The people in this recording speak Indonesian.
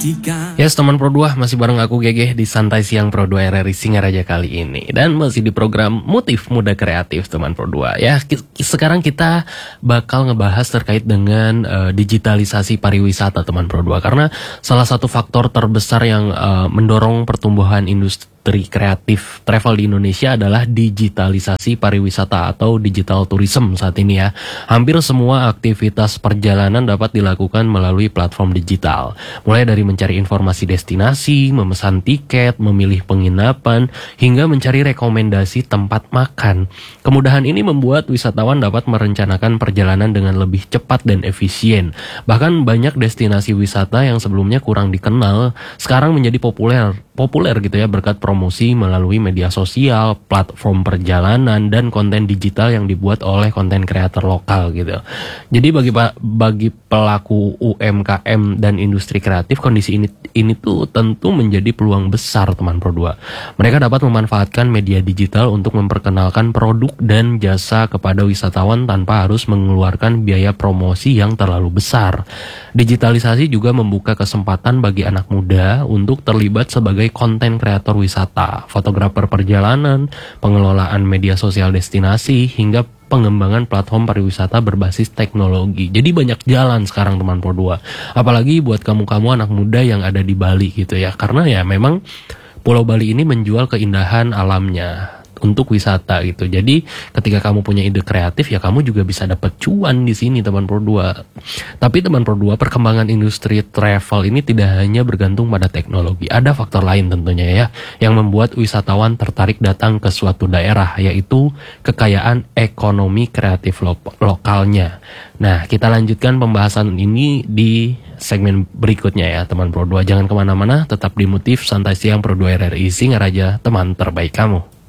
Yes, teman Pro 2, masih bareng aku GG di Santai Siang Pro 2 RRI Singaraja kali ini. Dan masih di program Motif Muda Kreatif, teman Pro 2. Ya, sekarang kita bakal ngebahas terkait dengan digitalisasi pariwisata, teman Pro 2. Karena salah satu faktor terbesar yang mendorong pertumbuhan industri kreatif travel di Indonesia adalah digitalisasi pariwisata atau digital tourism saat ini ya. Hampir semua aktivitas perjalanan dapat dilakukan melalui platform digital. Mulai dari mencari informasi destinasi, memesan tiket, memilih penginapan, hingga mencari rekomendasi tempat makan. Kemudahan ini membuat wisatawan dapat merencanakan perjalanan dengan lebih cepat dan efisien. Bahkan banyak destinasi wisata yang sebelumnya kurang dikenal sekarang menjadi populer gitu ya berkat promosi melalui media sosial, platform perjalanan, dan konten digital yang dibuat oleh konten kreator lokal gitu. Jadi bagi pelaku UMKM dan industri kreatif, kondisi ini tuh tentu menjadi peluang besar, teman Pro 2. Mereka dapat memanfaatkan media digital untuk memperkenalkan produk dan jasa kepada wisatawan tanpa harus mengeluarkan biaya promosi yang terlalu besar. Digitalisasi juga membuka kesempatan bagi anak muda untuk terlibat sebagai konten kreator wisata, fotografer perjalanan, pengelolaan media sosial destinasi, hingga pengembangan platform pariwisata berbasis teknologi. Jadi banyak jalan sekarang, teman Pro 2. Apalagi buat kamu-kamu anak muda yang ada di Bali gitu ya. Karena ya memang Pulau Bali ini menjual keindahan alamnya untuk wisata gitu. Jadi ketika kamu punya ide kreatif ya kamu juga bisa dapat cuan di sini, teman Pro 2. Tapi teman Pro 2, perkembangan industri travel ini tidak hanya bergantung pada teknologi. Ada faktor lain tentunya ya yang membuat wisatawan tertarik datang ke suatu daerah, yaitu kekayaan ekonomi kreatif lokalnya. Nah, kita lanjutkan pembahasan ini di segmen berikutnya ya, teman Pro 2. Jangan kemana-mana, tetap di Motif Santai Siang Pro 2 RRI Singaraja, teman terbaik kamu.